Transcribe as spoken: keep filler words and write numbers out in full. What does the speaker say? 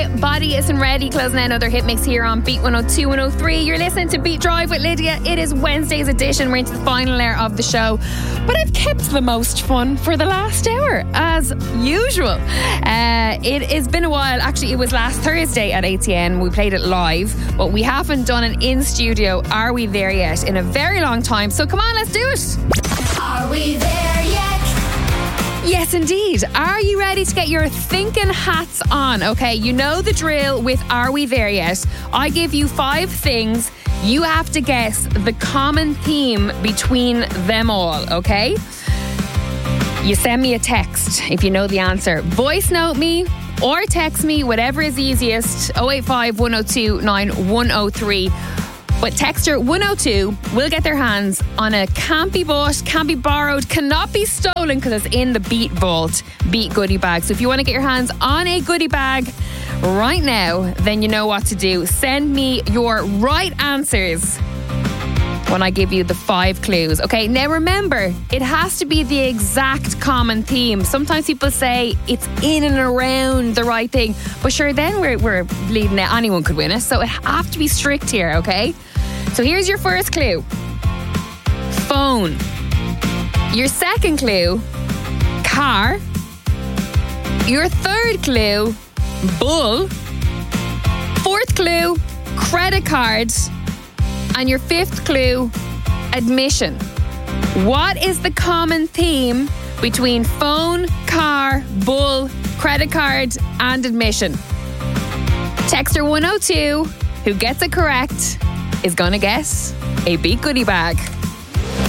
Body Isn't Ready, closing out another hit mix here on Beat one oh two, one oh three. You're listening to Beat Drive with Lydia. It is Wednesday's edition. We're into the final hour of the show, but I've kept the most fun for the last hour, as usual. Uh, it has been a while. Actually, it was last Thursday at A T N. We played it live, but we haven't done an in-studio Are We There Yet in a very long time. So come on, let's do it. Are we there yet? Yes, indeed. Are you ready to get your thinking hats on? Okay, you know the drill with Are We There Yet? I give you five things. You have to guess the common theme between them all, okay? You send me a text if you know the answer. Voice note me or text me, whatever is easiest. oh eight five, one oh two, nine one oh three. But texter one oh two will get their hands on a can't be bought, can't be borrowed, cannot be stolen because it's in the Beat Vault Beat goodie bag. So if you want to get your hands on a goodie bag right now, then you know what to do. Send me your right answers when I give you the five clues. Okay, now remember, it has to be the exact common theme. Sometimes people say it's in and around the right thing, but sure, then we're, we're leading it. Anyone could win it, so it have to be strict here, okay? So here's your first clue. Phone. Your second clue, car. Your third clue, bull. Fourth clue, credit card. And your fifth clue, admission. What is the common theme between phone, car, bull, credit card and admission? Texter one oh two, who gets it correct, is going to get a Beat goodie bag.